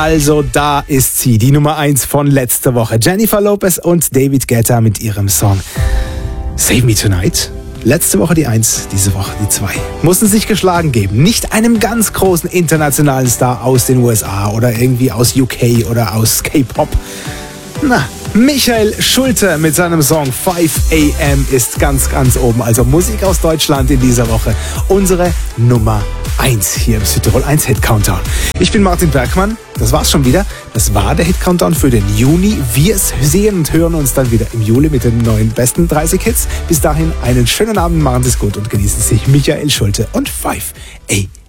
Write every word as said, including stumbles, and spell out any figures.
Also da ist sie, die Nummer eins von letzter Woche. Jennifer Lopez und David Guetta mit ihrem Song Save Me Tonight. Letzte Woche die eins, diese Woche die zwei. Mussten sich geschlagen geben. Nicht einem ganz großen internationalen Star aus den U S A oder irgendwie aus U K oder aus K-Pop. Na, Michael Schulte mit seinem Song five a m ist ganz, ganz oben. Also Musik aus Deutschland in dieser Woche. Unsere Nummer eins hier im Südtirol eins Hit Countdown. Ich bin Martin Bergmann. Das war's schon wieder. Das war der Hit Countdown für den Juni. Wir sehen und hören uns dann wieder im Juli mit den neuen besten dreißig Hits. Bis dahin einen schönen Abend, machen Sie es gut und genießen Sie Michael Schulte und five a m